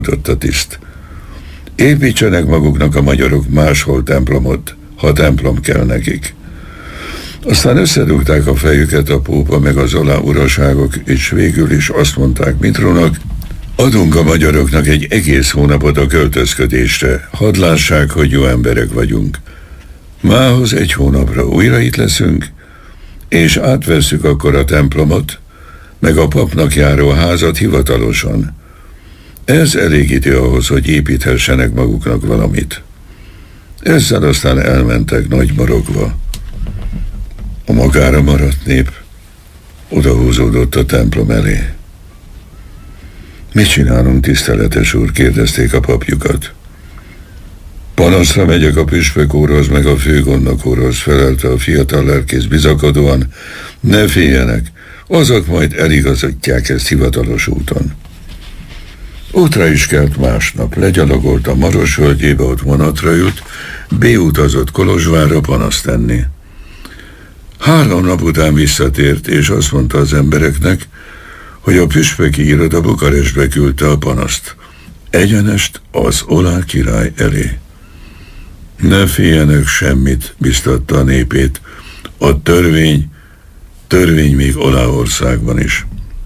a tiszt. Építsenek maguknak a magyarok máshol templomot, ha templom kell nekik. Aztán összedugták a fejüket a pópa meg az aláuraságok, és végül is azt mondták Mitrónak, adunk a magyaroknak egy egész hónapot a költözködésre, hadd lássák, hogy jó emberek vagyunk. Mához 1 hónapra újra itt leszünk, és átvesszük akkor a templomot, meg a papnak járó házat hivatalosan. Ez elégíti ahhoz, hogy építhessenek maguknak valamit. Ezzel aztán elmentek nagy marogva. A magára maradt nép odahúzódott a templom elé. Mit csinálunk, tiszteletes úr? Kérdezték a papjukat. Panaszra megyek a püspök úrhoz, meg a főgondnok úrhoz, felelte a fiatal lelkész bizakodóan. Ne féljenek, azok majd eligazítják ezt hivatalos úton. Útra is kelt másnap, legyalogolt a Marosvölgyébe, ott vonatra ült, beutazott Kolozsvárra panaszt tenni. 3 nap után visszatért, és azt mondta az embereknek, hogy a püspöki iroda Bukarestbe küldte a panaszt. Egyenest az Olá király elé. Ne féljenek semmit, biztatta a népét. A törvény még Oláországban is.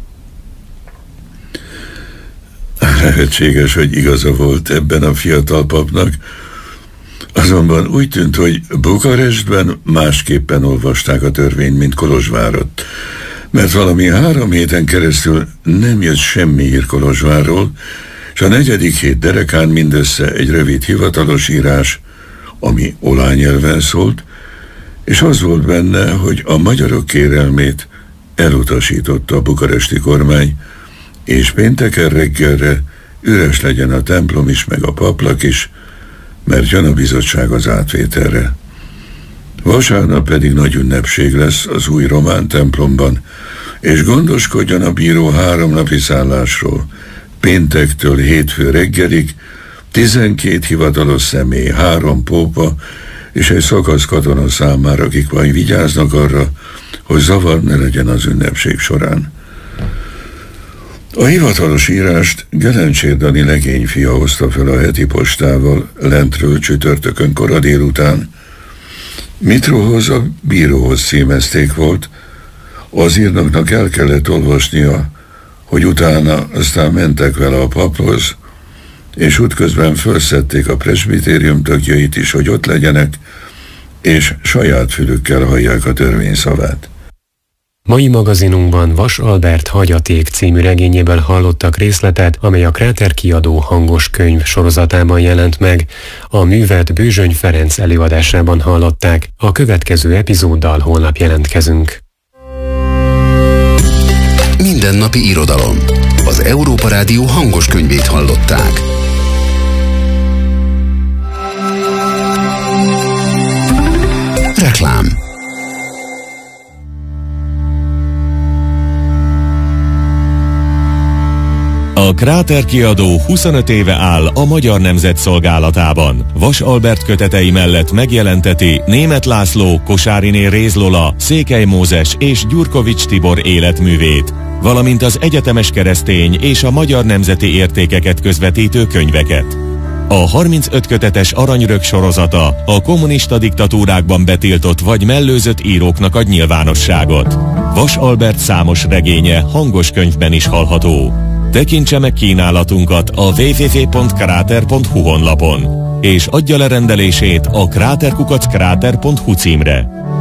Lehetséges, hogy igaza volt ebben a fiatal papnak, azonban úgy tűnt, hogy Bukarestben másképpen olvasták a törvényt, mint Kolozsvárot, mert valami 3 héten keresztül nem jött semmi hír Kolozsvárról, és a 4. hét derekán mindössze egy rövid hivatalos írás, ami olá nyelven szólt, és az volt benne, hogy a magyarok kérelmét elutasította a bukaresti kormány, és pénteken reggelre üres legyen a templom is, meg a paplak is, mert jön a bizottság az átvételre. Vasárnap pedig nagy ünnepség lesz az új román templomban, és gondoskodjon a bíró 3 napi szállásról, péntektől hétfő reggelig, 12 hivatalos személy, 3 pópa és egy szakasz katona számára, akik majd vigyáznak arra, hogy zavar ne legyen az ünnepség során. A hivatalos írást Gelencsér Dani legényfia hozta fel a heti postával lentről csütörtökön kora délután. Mitróhoz, a bíróhoz címezték volt, az írnoknak el kellett olvasnia, hogy utána aztán mentek vele a paphoz, és útközben fölszedték a presbitérium tagjait is, hogy ott legyenek, és saját fülükkel hallják a törvény szavát. Mai magazinunkban Vas Albert Hagyaték című regényéből hallottak részletet, amely a Kráter kiadó hangos könyv sorozatában jelent meg. A művet Bőzsöny Ferenc előadásában hallották. A következő epizóddal holnap jelentkezünk. Mindennapi irodalom. Az Európa Rádió hangos könyvét hallották. Reklám. A Kráter kiadó 25 éve áll a Magyar Nemzet szolgálatában. Vas Albert kötetei mellett megjelenteti Németh László, Kosáriné Réz Lola, Székely Mózes és Gyurkovics Tibor életművét, valamint az egyetemes keresztény és a magyar nemzeti értékeket közvetítő könyveket. A 35 kötetes Aranyrög sorozata a kommunista diktatúrákban betiltott vagy mellőzött íróknak ad nyilvánosságot. Vas Albert számos regénye hangos könyvben is hallható. Tekintse meg kínálatunkat a www.krater.hu honlapon, és adja le rendelését a kraterkukackráter.hu címre.